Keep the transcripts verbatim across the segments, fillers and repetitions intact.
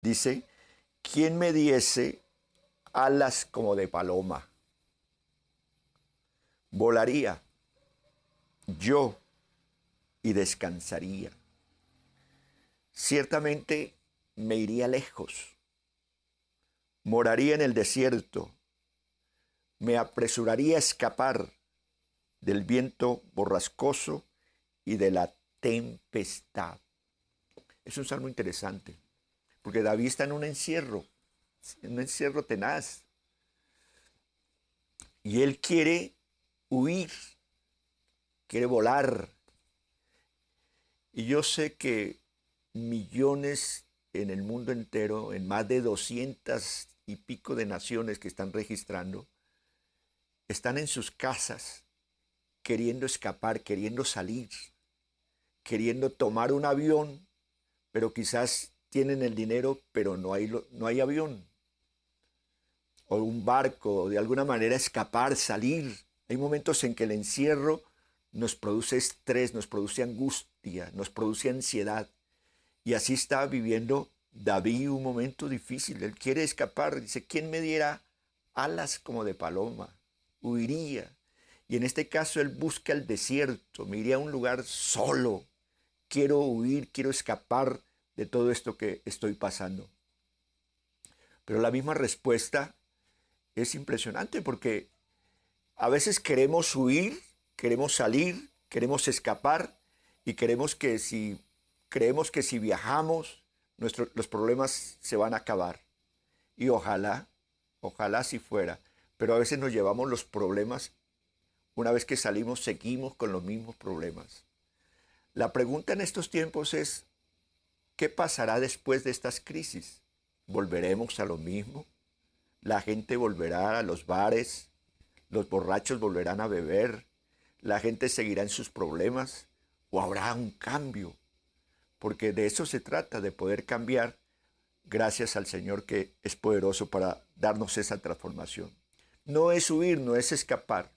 Dice, ¿quién me diese alas como de paloma? Volaría yo y descansaría. Ciertamente me iría lejos, moraría en el desierto, me apresuraría a escapar del viento borrascoso y de la tempestad. Es un salmo interesante, porque David está en un encierro, en un encierro tenaz, y él quiere huir, quiere volar. Y yo sé que millones en el mundo entero, en más de doscientas y pico de naciones que están registrando, están en sus casas queriendo escapar, queriendo salir, queriendo tomar un avión, pero quizás tienen el dinero, pero no hay, no hay avión. O un barco, de alguna manera escapar, salir. Hay momentos en que el encierro nos produce estrés, nos produce angustia, nos produce ansiedad. Y así está viviendo David un momento difícil. Él quiere escapar. Dice, ¿quién me diera alas como de paloma? Huiría. Y en este caso él busca el desierto. Me iría a un lugar solo. Quiero huir, quiero escapar de todo esto que estoy pasando. Pero la misma respuesta es impresionante porque a veces queremos huir, queremos salir, queremos escapar y queremos que si creemos que si viajamos nuestro, los problemas se van a acabar. Y ojalá, ojalá si fuera, pero a veces nos llevamos los problemas, una vez que salimos seguimos con los mismos problemas. La pregunta en estos tiempos es, ¿qué pasará después de estas crisis? ¿Volveremos a lo mismo? ¿La gente volverá a los bares? ¿Los borrachos volverán a beber? ¿La gente seguirá en sus problemas? ¿O habrá un cambio? Porque de eso se trata, de poder cambiar gracias al Señor que es poderoso para darnos esa transformación. No es huir, no es escapar.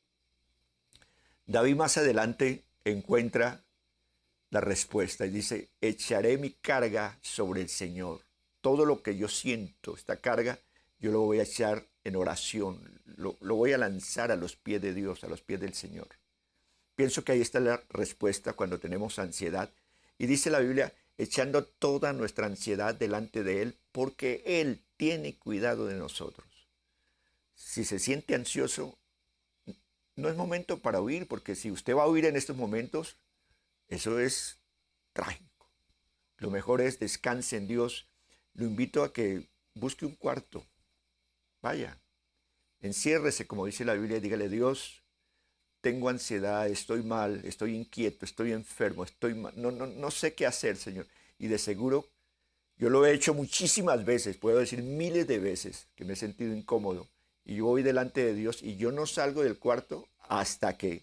David más adelante encuentra la respuesta y dice, echaré mi carga sobre el Señor. Todo lo que yo siento, esta carga, yo lo voy a echar en oración, lo, lo voy a lanzar a los pies de Dios, a los pies del Señor. Pienso que ahí está la respuesta cuando tenemos ansiedad. Y dice la Biblia, echando toda nuestra ansiedad delante de Él, porque Él tiene cuidado de nosotros. Si se siente ansioso, no es momento para huir, porque si usted va a huir en estos momentos, eso es trágico. Lo mejor es descanse en Dios. Lo invito a que busque un cuarto. Vaya, enciérrese, como dice la Biblia, y dígale, Dios, tengo ansiedad, estoy mal, estoy inquieto, estoy enfermo, estoy mal, no, no, no sé qué hacer, Señor. Y de seguro, yo lo he hecho muchísimas veces, puedo decir miles de veces, que me he sentido incómodo. Y yo voy delante de Dios y yo no salgo del cuarto hasta que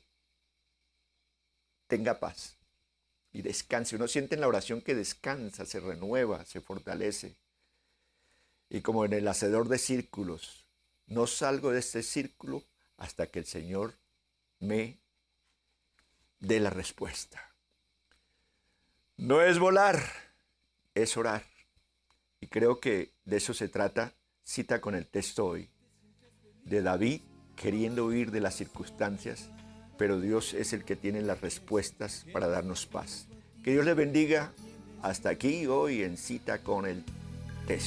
tenga paz y descanse. Uno siente en la oración que descansa, se renueva, se fortalece. Y como en el hacedor de círculos, no salgo de este círculo hasta que el Señor me dé la respuesta. No es volar, es orar. Y creo que de eso se trata, cita con el texto hoy, de David queriendo huir de las circunstancias, pero Dios es el que tiene las respuestas para darnos paz. Que Dios les bendiga. Hasta aquí hoy en Cita con el